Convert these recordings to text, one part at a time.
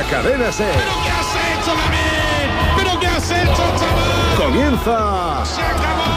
la Cadena SER. ¿Pero qué has hecho, David? ¿Pero qué has hecho, chaval? Comienza. ¡Se acabó!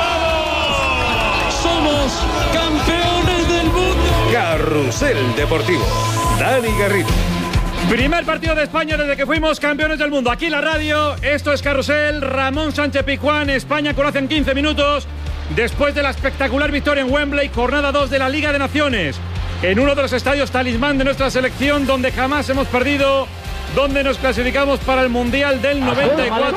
¡Somos campeones del mundo! Carrusel Deportivo. Dani Garrido. Primer partido de España desde que fuimos campeones del mundo. Aquí en la radio, esto es Carrusel. Ramón Sánchez Pizjuán, España conoce en 15 minutos. Después de la espectacular victoria en Wembley, jornada 2 de la Liga de Naciones. En uno de los estadios talismán de nuestra selección, donde jamás hemos perdido, donde nos clasificamos para el Mundial del 94.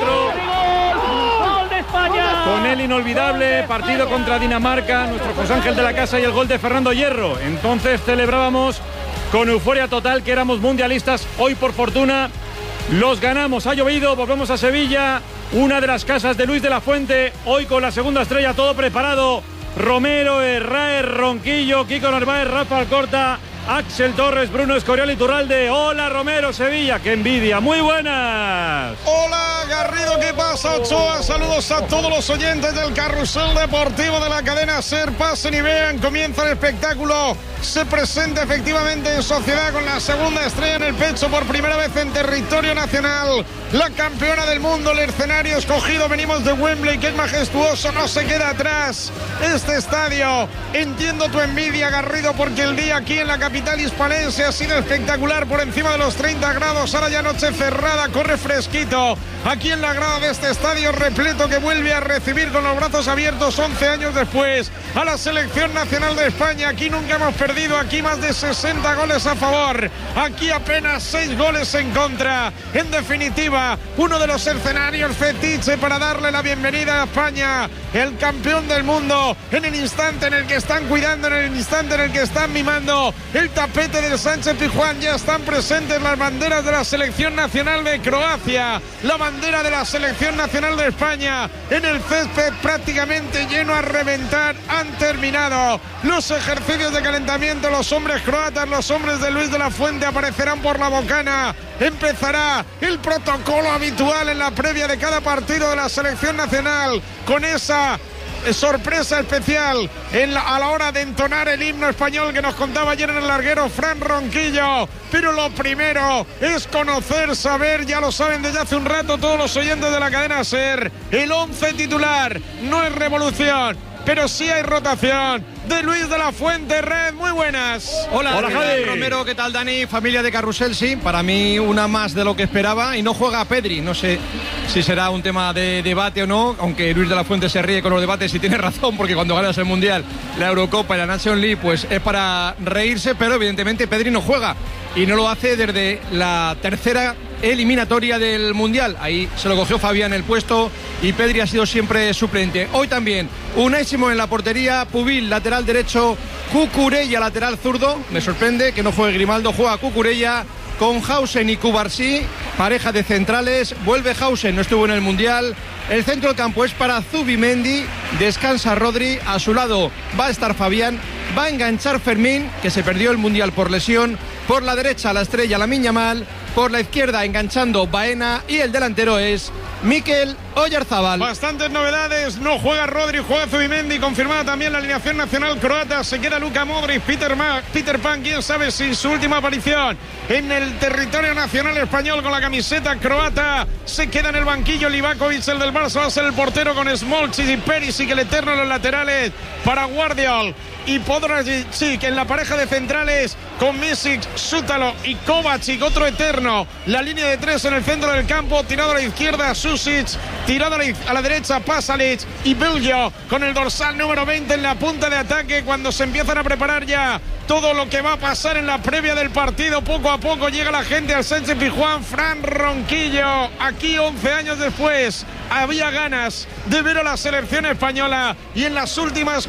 ¡Gol de España! Con el inolvidable partido contra Dinamarca, nuestro José Ángel de la Casa y el gol de Fernando Hierro. Entonces celebrábamos con euforia total que éramos mundialistas. Hoy, por fortuna, los ganamos. Ha llovido, volvemos a Sevilla, una de las casas de Luis de la Fuente. Hoy con la segunda estrella, todo preparado. Romero, Herrera, Ronquillo, Kiko Narváez, Rafa Alcorta, Axel Torres, Bruno Escorial y Turralde. Hola, Romero, Sevilla, qué envidia. Muy buenas. Hola, Garrido, ¿qué pasa, Ochoa? Saludos a todos los oyentes del Carrusel Deportivo de la Cadena SER. Pasen y vean, comienza el espectáculo. Se presenta efectivamente en sociedad con la segunda estrella en el pecho por primera vez en territorio nacional. La campeona del mundo, el escenario escogido. Venimos de Wembley, que es majestuoso, no se queda atrás este estadio. Entiendo tu envidia, Garrido, porque el día aquí en la capital hispalense ha sido espectacular, por encima de los 30 grados. Ahora ya noche cerrada, corre fresquito. Aquí en la grada de este estadio repleto, que vuelve a recibir con los brazos abiertos 11 años después a la selección nacional de España. Aquí nunca hemos perdido, aquí más de 60 goles a favor, aquí apenas 6 goles en contra. En definitiva, uno de los escenarios fetiche para darle la bienvenida a España, el campeón del mundo, en el instante en el que están cuidando, en el instante en el que están mimando el tapete del Sánchez Pizjuán. Ya están presentes las banderas de la selección nacional de Croacia, la bandera de la selección nacional de España, en el césped prácticamente lleno a reventar. Han terminado los ejercicios de calentamiento. Los hombres croatas, los hombres de Luis de la Fuente aparecerán por la bocana. Empezará el protocolo habitual en la previa de cada partido de la selección nacional, con esa sorpresa especial a la hora de entonar el himno español que nos contaba ayer en el larguero Fran Ronquillo. Pero lo primero es conocer, saber, ya lo saben desde hace un rato todos los oyentes de la Cadena SER, el 11 titular. No es revolución, pero sí hay rotación. De Luis de la Fuente, Red, muy buenas. Hola Javi. Romero, ¿qué tal, Dani? Familia de Carrusel, sí, para mí una más de lo que esperaba. Y no juega Pedri, no sé si será un tema de debate o no, aunque Luis de la Fuente se ríe con los debates y tiene razón, porque cuando ganas el Mundial, la Eurocopa y la Nations League, pues es para reírse, pero evidentemente Pedri no juega. Y no lo hace desde la tercera eliminatoria del Mundial. Ahí se lo cogió Fabián el puesto y Pedri ha sido siempre suplente. Hoy también Unai Simón en la portería, Pubil lateral derecho, Cucurella lateral zurdo. Me sorprende que no juegue Grimaldo, juega Cucurella con Hausen y Cubarsí, pareja de centrales. Vuelve Hausen, no estuvo en el Mundial. El centro del campo es para Zubimendi, descansa Rodri, a su lado va a estar Fabián, va a enganchar Fermín, que se perdió el Mundial por lesión. Por la derecha la estrella Lamine Yamal, por la izquierda enganchando Baena, y el delantero es Mikel Oyarzabal. Bastantes novedades, no juega Rodri, juega Zubimendi, confirmada también la alineación nacional croata. Se queda Luka Modric, Peter Pan, quién sabe si su última aparición en el territorio nacional español con la camiseta croata. Se queda en el banquillo Livakovic, el del Barça, va a ser el portero, con Smolcic y Perisic, el eterno en los laterales para Guardiol y Podracic en la pareja de centrales, con Misic, Sútalo y Kovacic, otro eterno. La línea de tres en el centro del campo, tirado a la izquierda Susic, tirado a la derecha Pasalic y Belgio con el dorsal número 20 en la punta de ataque, cuando se empiezan a preparar ya todo lo que va a pasar en la previa del partido. Poco a poco llega la gente al Sánchez Pizjuán. Fran Ronquillo, aquí 11 años después, había ganas de ver a la selección española, y en las últimas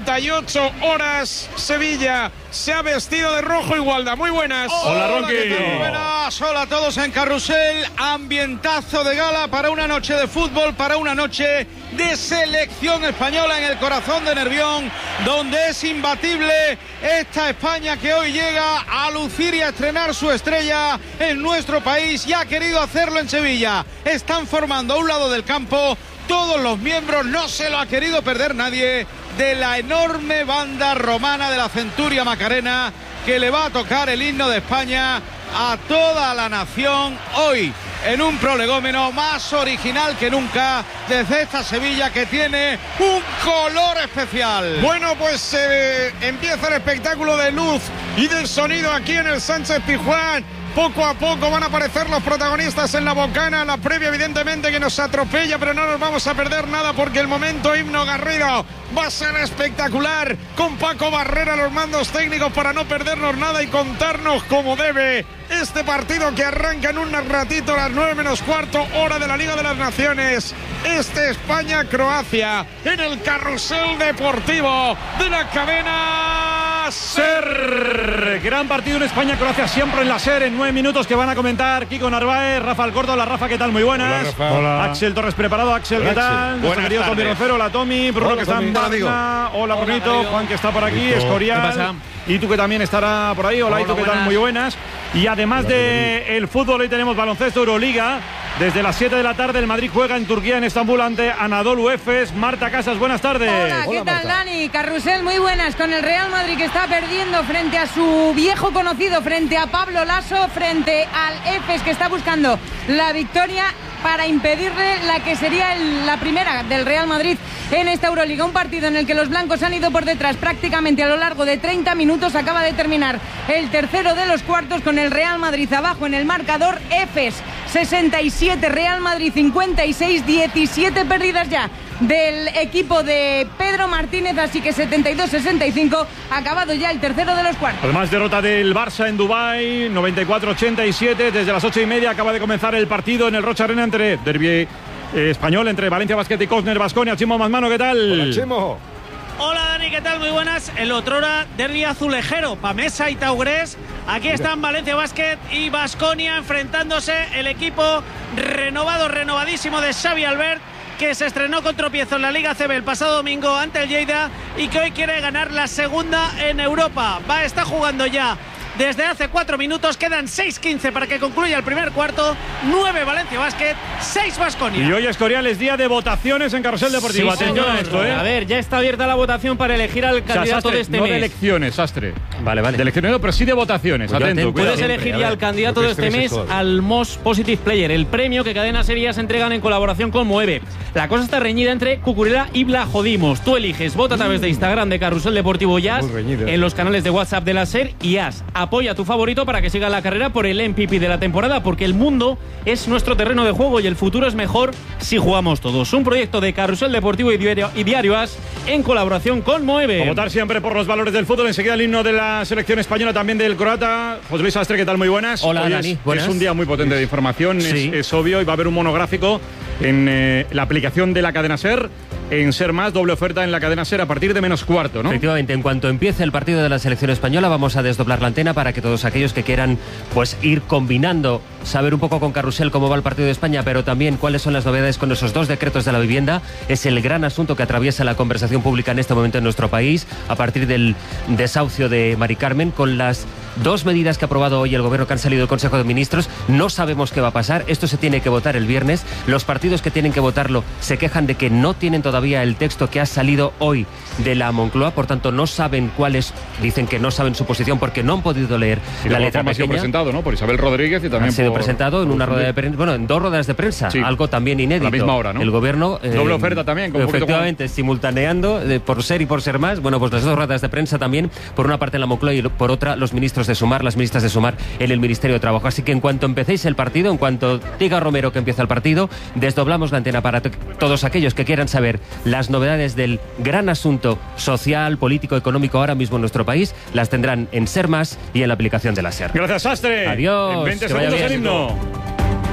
48 horas Sevilla se ha vestido de rojo igualdad. Muy buenas. Hola, Ronqui. Muy buenas, hola a todos en Carrusel. Ambientazo de gala para una noche de fútbol, para una noche de selección española en el corazón de Nervión, donde es imbatible esta España que hoy llega a lucir y a estrenar su estrella en nuestro país, y ha querido hacerlo en Sevilla. Están formando a un lado del campo todos los miembros, no se lo ha querido perder nadie, de la enorme banda romana de la Centuria Macarena, que le va a tocar el himno de España a toda la nación hoy, en un prolegómeno más original que nunca desde esta Sevilla, que tiene un color especial. Bueno, pues empieza el espectáculo de luz y de sonido aquí en el Sánchez-Pizjuán. Poco a poco van a aparecer los protagonistas en la bocana. La previa, evidentemente, que nos atropella, pero no nos vamos a perder nada porque el momento himno Garrido va a ser espectacular, con Paco Barrera a los mandos técnicos, para no perdernos nada y contarnos como debe este partido que arranca en un ratito a las 9:15, hora de la Liga de las Naciones. España-Croacia en el Carrusel Deportivo de la cadena SER. Gran partido en España-Croacia, siempre en la SER, en 9 minutos, que van a comentar Kiko Narváez, Rafa Alcorta. Hola, Rafa, ¿qué tal? Muy buenas. Hola, Rafa. Hola. Axel Torres preparado. Axel, ¿qué tal? Nuestro querido Tommy Rocero. Hola, Tommy. Bruno, que está en Barna. Hola, Brunito. Juan, que está por aquí. Escorial. Y tú, que también estará por ahí. Hola, y tú, ¿qué tal? Muy buenas. Y además del fútbol, hoy tenemos baloncesto Euroliga. Desde las 7 de la tarde el Madrid juega en Turquía, en Estambul, ante Anadolu Efes. Marta Casas, buenas tardes. Hola, ¿qué tal, Dani? Carrusel, muy buenas. Con el Real Madrid, que está perdiendo frente a su viejo conocido, frente a Pablo Laso, frente al Efes, que está buscando la victoria para impedirle la que sería la primera del Real Madrid en esta Euroliga. Un partido en el que los blancos han ido por detrás prácticamente a lo largo de 30 minutos. Acaba de terminar el tercero de los cuartos, con el Real Madrid abajo en el marcador. Efes 67, Real Madrid 56, 17 pérdidas ya del equipo de Pedro Martínez, así que 72-65, acabado ya el tercero de los cuartos. Además, derrota del Barça en Dubái, 94-87, desde las 8:30 acaba de comenzar el partido en el Rocha Arena, entre derbi español, entre Valencia Basket y Cosner Baskonia. Chimo Masmano, ¿qué tal? Hola, Chimo. Hola, Dani, ¿qué tal? Muy buenas. El otrora derbi azulejero, Pamesa y Taurés. Aquí están Valencia Basket y Baskonia enfrentándose, el equipo renovadísimo de Xavi Albert, que se estrenó con tropiezo en la Liga ACB el pasado domingo ante el Lleida y que hoy quiere ganar la segunda en Europa. Está jugando ya desde hace 4 minutos, quedan 6:15 para que concluya el primer cuarto. 9 Valencia Basket, 6 Baskonia. Y hoy, Escorial, es día de votaciones en Carrusel Deportivo. Sí, atención a esto, A ver, ya está abierta la votación para elegir al candidato Sastre, de este no mes. de elecciones, Sastre. Vale. De elecciones no, pero sí de votaciones. Pues atento, puedes cuidado. elegir ya al candidato de este mes, al Most Positive Player, el premio que Cadena Series entregan en colaboración con Moeve. La cosa está reñida entre Cucurella y Blajodimos. Tú eliges, vota a través de Instagram de Carrusel Deportivo Jazz, en los canales de WhatsApp de la SER y apoya a tu favorito para que siga la carrera por el MVP de la temporada, porque el mundo es nuestro terreno de juego y el futuro es mejor si jugamos todos. Un proyecto de Carrusel Deportivo y Diario As en colaboración con Moeve. A votar siempre por los valores del fútbol. Enseguida el himno de la selección española, también del croata. José Luis Sastre, ¿qué tal? Muy buenas. Hola, Hoy Dani. Buenas. Es un día muy potente de información, Sí. es obvio, y va a haber un monográfico en la aplicación de la cadena SER, en SER Más, doble oferta en la cadena SER a partir de -4, ¿no? Efectivamente, en cuanto empiece el partido de la selección española, vamos a desdoblar la antena para que todos aquellos que quieran pues ir combinando, saber un poco con Carrusel cómo va el partido de España, pero también cuáles son las novedades con esos 2 decretos de la vivienda. Es el gran asunto que atraviesa la conversación pública en este momento en nuestro país, a partir del desahucio de Mari Carmen, con las 2 medidas que ha aprobado hoy el gobierno, que han salido del Consejo de Ministros. No sabemos qué va a pasar. Esto se tiene que votar el viernes. Los partidos que tienen que votarlo se quejan de que no tienen todavía el texto que ha salido hoy de la Moncloa, por tanto no saben cuáles, dicen que no saben su posición porque no han podido leer la letra ha sido pequeña. presentado, ¿no? Por Isabel Rodríguez y también Ha sido por... presentado en una rueda de prensa, bueno, en 2 ruedas de prensa, Sí. algo también inédito. A la misma hora, ¿no? El gobierno... Doble oferta también, con efectivamente, simultaneando, por SER y por SER Más. Bueno, pues las 2 ruedas de prensa también, por una parte en la Moncloa y por otra los ministros de Sumar, las ministras de Sumar en el Ministerio de Trabajo. Así que en cuanto empecéis el partido, en cuanto diga Romero que empieza el partido, desdoblamos la antena para todos aquellos que quieran saber las novedades del gran asunto social, político, económico ahora mismo en nuestro país. Las tendrán en SER Más y en la aplicación de la SER. Gracias, Sastre. Adiós. En 20 Que vaya segundos el bien. himno.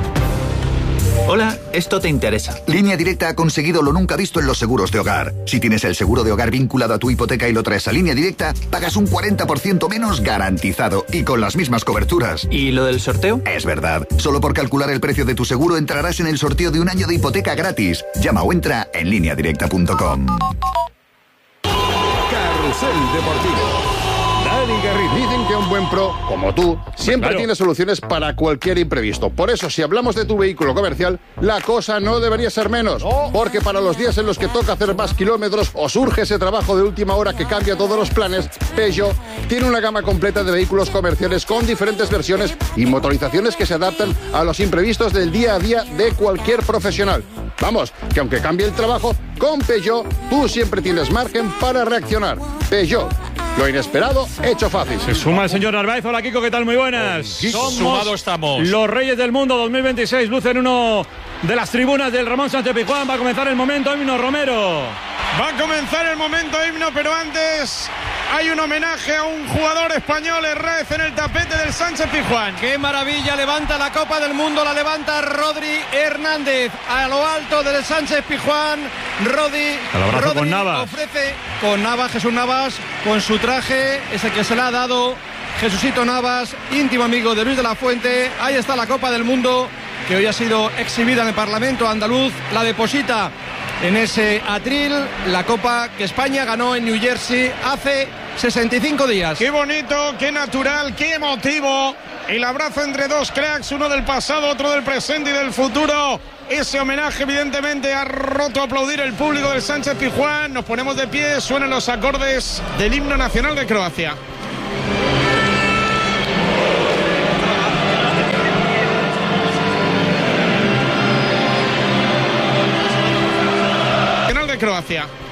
Hola, esto te interesa. Línea Directa ha conseguido lo nunca visto en los seguros de hogar. Si tienes el seguro de hogar vinculado a tu hipoteca y lo traes a Línea Directa, pagas un 40% menos garantizado y con las mismas coberturas. ¿Y lo del sorteo? Es verdad. Solo por calcular el precio de tu seguro entrarás en el sorteo de un año de hipoteca gratis. Llama o entra en lineadirecta.com. Carrusel Deportivo. Dani Garrido. Dicen que un buen pro, como tú, siempre Claro. tiene soluciones para cualquier imprevisto. Por eso, si hablamos de tu vehículo comercial, la cosa no debería ser menos. Porque para los días en los que toca hacer más kilómetros o surge ese trabajo de última hora que cambia todos los planes, Peugeot tiene una gama completa de vehículos comerciales con diferentes versiones y motorizaciones que se adaptan a los imprevistos del día a día de cualquier profesional. Vamos, que aunque cambie el trabajo, con Peugeot tú siempre tienes margen para reaccionar. Peugeot, lo inesperado hecho fácil. Se suma el señor Narváez. Hola, Kiko, ¿qué tal? Muy buenas. Sumado estamos. Los Reyes del Mundo 2026 lucen uno de las tribunas del Ramón Sánchez Pizjuán. Va a comenzar el momento himno, Romero. Va a comenzar el momento himno, pero antes hay un homenaje a un jugador español, Herrez, en el tapete del Sánchez Pizjuán. ¡Qué maravilla! Levanta la Copa del Mundo, la levanta Rodri Hernández a lo alto del Sánchez Pizjuán. Al abrazo Rodri con Navas. ofrece con Navas, Jesús Navas, con su traje, ese que se le ha dado Jesucito Navas, íntimo amigo de Luis de la Fuente. Ahí está la Copa del Mundo, que hoy ha sido exhibida en el Parlamento andaluz. La deposita en ese atril, la Copa que España ganó en New Jersey hace 65 días. Qué bonito, qué natural, qué emotivo. El abrazo entre dos cracks, uno del pasado, otro del presente y del futuro. Ese homenaje evidentemente ha roto a aplaudir el público del Sánchez Pizjuán. Nos ponemos de pie, suenan los acordes del himno nacional de Croacia. Nacional de Croacia.